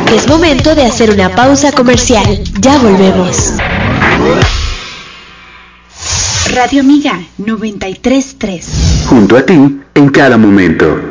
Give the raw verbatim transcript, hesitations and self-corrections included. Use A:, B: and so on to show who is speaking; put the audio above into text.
A: que es momento de hacer una pausa comercial. Ya volvemos.
B: Radio Amiga noventa y tres punto tres.
C: Junto a ti en cada momento.